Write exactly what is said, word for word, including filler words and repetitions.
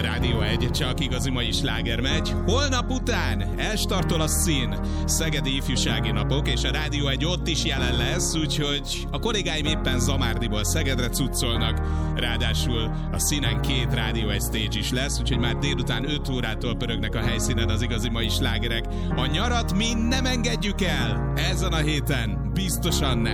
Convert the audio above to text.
Rádió egy, csak igazi mai sláger megy. Holnap után elstartol a szín, Szegedi Ifjúsági Napok, és a Rádió egy ott is jelen lesz, úgyhogy a kollégáim éppen Zamárdiból Szegedre cuccolnak. Ráadásul a színen két Rádió egy stage is lesz, úgyhogy már délután öt órától pörögnek a helyszínen az igazi mai slágerek. A nyarat mi nem engedjük el! Ezen a héten biztosan nem.